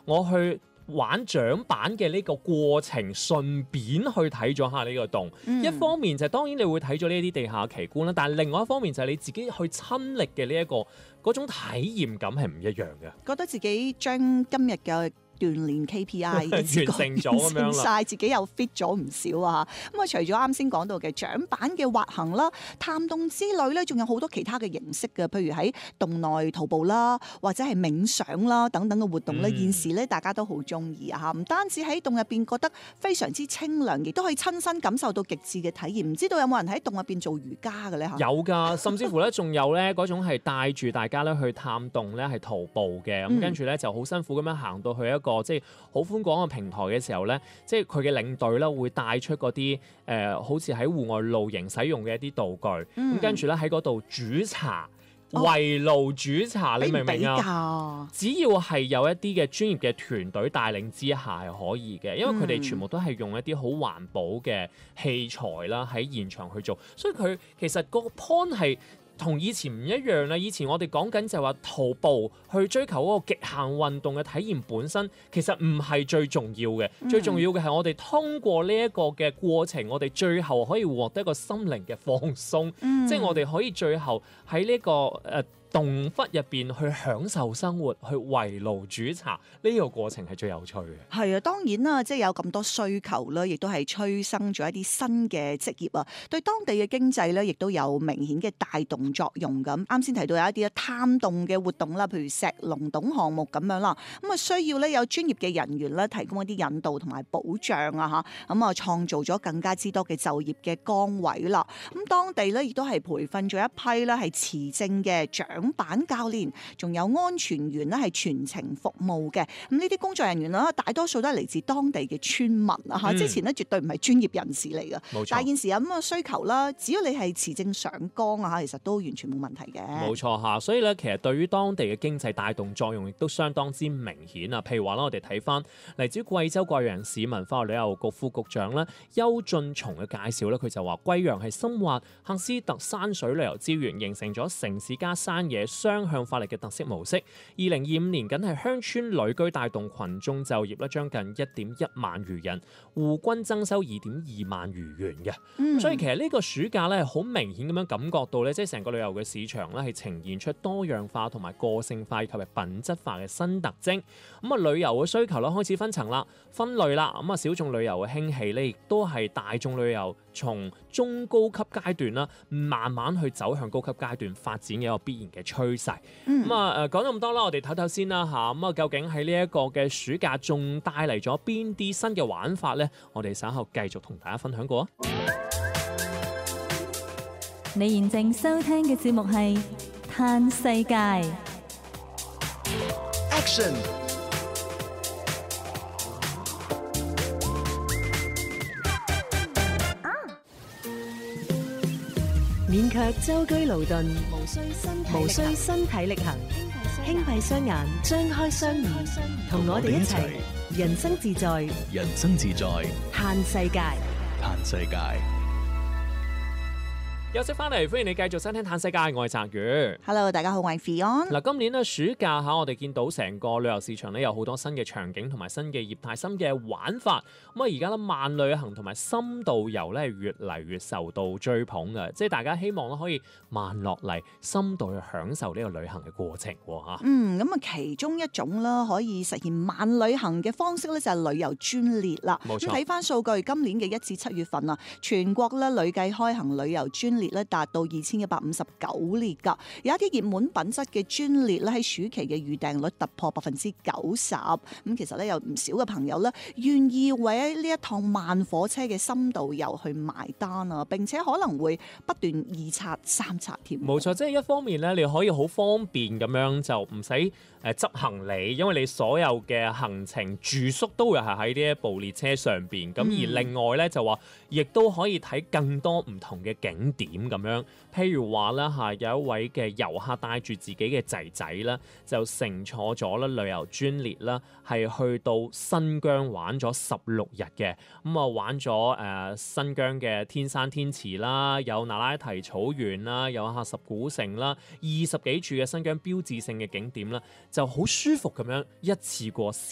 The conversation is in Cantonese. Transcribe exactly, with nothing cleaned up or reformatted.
我去玩槳板嘅呢個過程，順便去睇咗下呢個洞。嗯、一方面就係、當然你會睇咗呢啲地下奇觀啦，但係另外一方面就係你自己去親歷嘅呢一個嗰種體驗感係唔一樣嘅。 覺得自己將今日嘅鍛鍊 K P I 完成咗咁樣啦， 自己又 fit 咗唔少啊！咁啊，除咗啱先講到嘅槳板嘅滑行啦、探洞之類咧，仲有好多其他嘅形式嘅，譬如喺洞內徒步啦，或者係冥想啦等等嘅活動咧。嗯、現時咧大家都好中意啊！嚇，唔單止喺洞入邊覺得非常之清涼，亦都可以親身感受到極致嘅體驗。唔知道有冇人喺洞入邊做瑜伽嘅咧？嚇， 有㗎，甚至乎咧仲有咧嗰種係帶住大家咧去探洞咧係徒步嘅，咁、嗯、跟住咧就好辛苦咁樣行到去一個即係好寬廣嘅平台嘅時候咧，即係佢嘅領隊咧會帶出嗰啲誒，好似喺戶外露營使用嘅一啲道具，咁、嗯、跟住咧喺嗰度煮茶，圍爐煮茶，哦、你明唔明啊？只要係有一啲嘅專業嘅團隊帶領之下係可以嘅，因為佢哋全部都係用一啲好環保嘅器材啦，喺現場去做，所以佢其實個 point 係同以前唔一樣啦。以前我哋講緊就係話徒步去追求嗰個極限運動嘅體驗本身，其實唔係最重要嘅。嗯、最重要嘅係我哋通過呢一個嘅過程，我哋最後可以獲得一個心靈嘅放鬆，嗯、即係我哋可以最後喺呢、這個誒。呃洞窟入邊去享受生活，去圍爐煮茶，呢、這個過程係最有趣嘅。 係啊，當然啦，即係有咁多需求啦，亦都係催生咗一啲新嘅職業啊，對當地嘅經濟咧，亦都有明顯嘅帶動作用咁。啱先提到有一啲探洞嘅活動啦，譬如石龍洞項目咁樣啦，咁啊需要咧有專業嘅人員咧提供一啲引導同埋保障啊嚇，咁啊創造咗更加之多嘅就業嘅崗位啦。咁當地咧亦都係培訓咗一批咧係持證嘅長板教練，仲有安全員咧係全程服務嘅。咁呢啲工作人員啦，大多數都係嚟自當地嘅村民啊嚇。嗯、之前咧絕對唔係專業人士嚟嘅，冇錯。但係現時有咁嘅需求啦，只要你係持證上崗啊嚇，其實都完全冇問題嘅。 冇錯嚇，所以咧其實對於當地嘅經濟帶動作用亦都相當之明顯啊。譬如話啦，我哋睇翻嚟自貴州貴陽市文化旅遊局副局長咧邱俊松嘅介紹咧，佢就話貴陽係深挖喀斯特山水旅遊資源，形成咗城市加山野雙向發力嘅特色模式。二零二五年僅係鄉村旅居帶動群眾就業咧，將近一點一萬餘人，戶均增收二點二萬餘元嘅。嗯、所以其實呢個暑假咧，好明顯咁樣感覺到咧，即係成個旅遊嘅市場咧，係呈現出多樣化同埋個性化以及係品質化嘅新特徵。咁啊，旅遊嘅需求咧開始分層啦、分類啦。咁啊，小眾旅遊嘅興起咧，亦都係大眾旅遊從中高級階段啦，慢慢去走向高級階段發展嘅一個必然嘅趨勢。咁啊、嗯，誒講咗咁多啦，我哋唞唞先啦嚇。咁啊，究竟喺呢一個嘅暑假仲帶嚟咗邊啲新嘅玩法呢？我哋稍後繼續同大家分享過。 你現正收聽嘅節目係《嘆世界》。 Action！ 勉強舟車勞頓，無需身體無需身體力行，輕閉雙眼，張開雙耳，同我哋一齊人生自在， 人生自在， 嘆世界， 嘆世界。 休息翻嚟，歡迎你繼續收聽《嘆世界》，我係澤宇。 Hello， 大家好，我係 Fion。 嗱，今年咧暑假嚇，我哋見到成個旅遊市場咧有好多新嘅場景同埋新嘅業態、新嘅玩法。咁啊，而家咧慢旅行同埋深度遊咧越嚟越受到追捧嘅，即係大家希望咧可以慢落嚟，深度去享受呢個旅行嘅過程喎。 嗯，咁啊，其中一種啦，可以實現慢旅行嘅方式咧，就係旅遊專列啦。冇錯。咁睇翻數據，今年嘅一至七月份啊，全國咧累計開行旅遊專列咧達到二千一百五十九列㗎，有一啲熱門品質嘅專列咧喺暑期嘅預訂率突破百分之九十，咁其實咧有唔少嘅朋友咧願意為呢一趟慢火車嘅深度遊去埋單啊，並且可能會不斷二刷三刷添。 冇錯，即係一方面咧，你可以好方便咁樣就唔使誒執行李，因為你所有嘅行程住宿都會係喺呢一部列車上邊。咁、嗯、而另外咧就話，亦都可以睇更多唔同嘅景點咁樣。譬如話啦嚇，有一位嘅遊客帶住自己嘅仔仔啦，就乘坐咗啦旅遊專列啦，係去到新疆玩咗十六日嘅。咁啊玩咗誒、呃、新疆嘅天山天池啦，有那拉提草原啦，有喀什古城啦，二十幾處嘅新疆標誌性嘅景點啦，就好舒服咁樣一次過